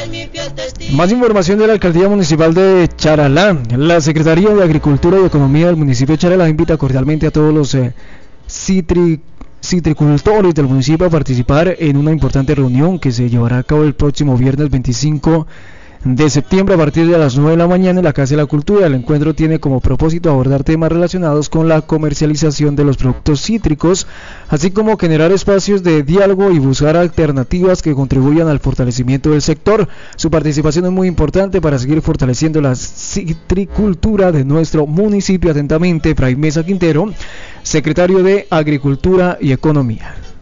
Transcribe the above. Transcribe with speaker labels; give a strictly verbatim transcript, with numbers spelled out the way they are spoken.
Speaker 1: Más información de la Alcaldía Municipal de Charalá. La Secretaría de Agricultura y Economía del municipio de Charalá invita cordialmente a todos los eh, citri, citricultores del municipio a participar en una importante reunión que se llevará a cabo el próximo viernes veinticinco de septiembre a partir de las nueve de la mañana en la Casa de la Cultura. El encuentro tiene como propósito abordar temas relacionados con la comercialización de los productos cítricos, así como generar espacios de diálogo y buscar alternativas que contribuyan al fortalecimiento del sector. Su participación es muy importante para seguir fortaleciendo la citricultura de nuestro municipio. Atentamente, Fray Mesa Quintero, secretario de Agricultura y Economía.